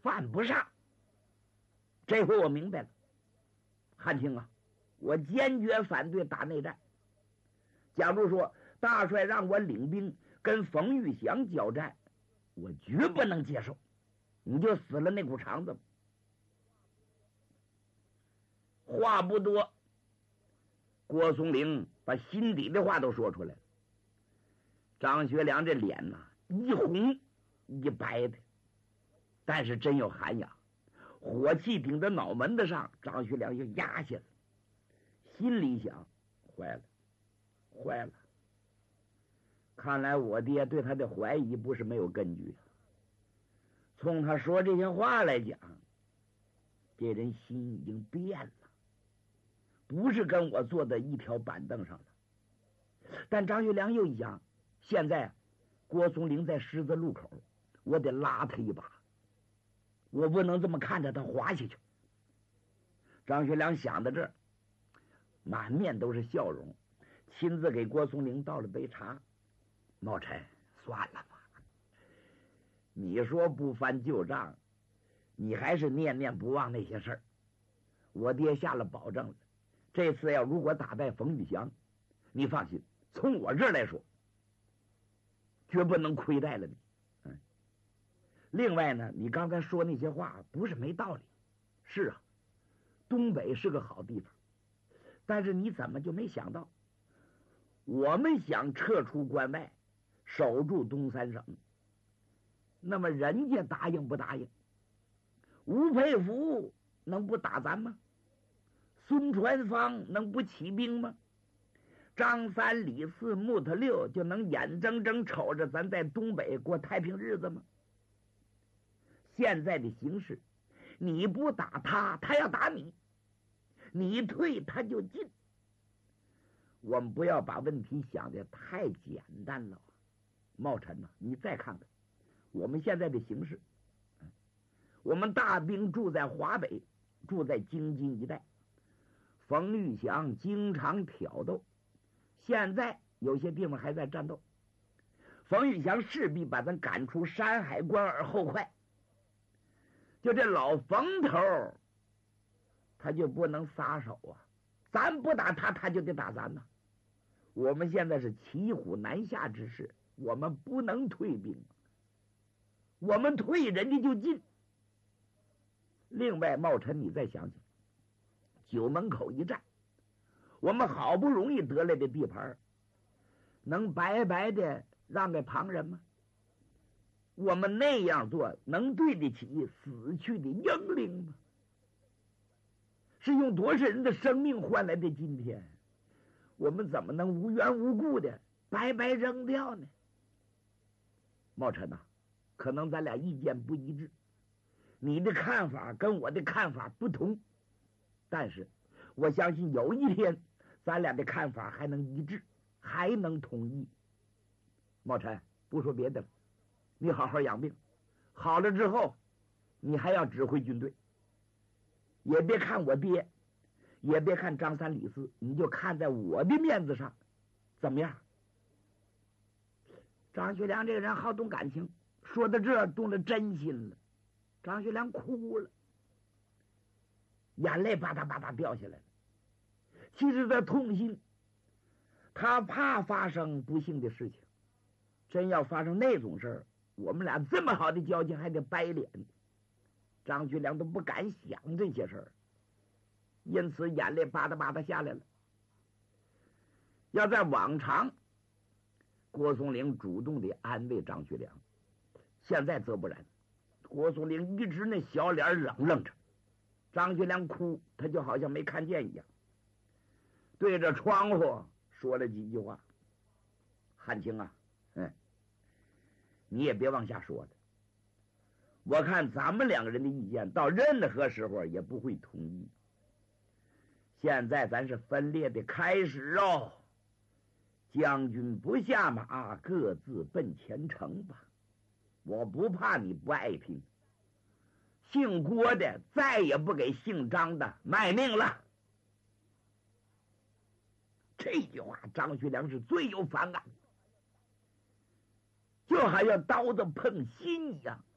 犯不上。这回我明白了，汉卿啊，我坚决反对打内战。假如说大帅让我领兵跟冯玉祥交战，我绝不能接受，你就死了那股肠子。话不多，郭松龄把心底的话都说出来了。张学良这脸呐，一红一白的，但是真有涵养，火气顶在脑门子上，张学良就压下了，心里想：坏了，坏了！看来我爹对他的怀疑不是没有根据。从他说这些话来讲，这人心已经变了，不是跟我坐在一条板凳上了。但张学良又一想，现在郭松龄在十字路口，我得拉他一把，我不能这么看着他滑下去。张学良想到这儿，满面都是笑容，亲自给郭松龄倒了杯茶。茂臣，算了吧，你说不翻旧账，你还是念念不忘那些事儿。我爹下了保证了，这次如果打败冯玉祥，你放心，从我这儿来说，绝不能亏待了你。另外呢，你刚才说那些话不是没道理。是啊，东北是个好地方，但是你怎么就没想到，我们想撤出关外，守住东三省，那么人家答应不答应？吴佩孚能不打咱吗？孙传芳能不起兵吗？张三李四木头六就能眼睁睁瞅着咱在东北过太平日子吗？现在的形势，你不打他，他要打你，你退他就进。我们不要把问题想得太简单了。茂臣呐，你再看看我们现在的形势，我们大兵住在华北，住在京津一带，冯玉祥经常挑逗，现在有些地方还在战斗，冯玉祥势必把咱赶出山海关而后快。就这老冯头，他就不能撒手啊，咱不打他，他就得打咱呐。我们现在是骑虎难下之势，我们不能退兵，我们退人家就进。另外，茂臣你再想想，九门口一战，我们好不容易得来的地盘，能白白的让给旁人吗？我们那样做能对得起死去的英灵吗？是用多少人的生命换来的今天，我们怎么能无缘无故的白白扔掉呢？茂臣呐，可能咱俩意见不一致，你的看法跟我的看法不同，但是我相信有一天咱俩的看法还能一致，还能统一。茂臣，不说别的了，你好好养病，好了之后你还要指挥军队，也别看我爹，也别看张三李四，你就看在我的面子上，怎么样？张学良这个人好动感情，说到这儿动了真心了。张学良哭了，眼泪吧嗒吧嗒掉下来了。其实他痛心，他怕发生不幸的事情，真要发生那种事儿，我们俩这么好的交情还得掰脸。张学良都不敢想这些事儿，因此眼泪吧嗒吧嗒下来了。要在往常，郭松龄主动的安慰张学良，现在则不然。郭松龄一直那小脸冷愣着，张学良哭，他就好像没看见一样，对着窗户说了几句话。汉卿啊，你也别往下说了，我看咱们两个人的意见到任何时候也不会统一。现在咱是分裂的开始哦，将军不下马，各自奔前程吧。我不怕你不爱拼，姓郭的再也不给姓张的卖命了。这句话张学良是最有反感，就好像刀子碰心一样。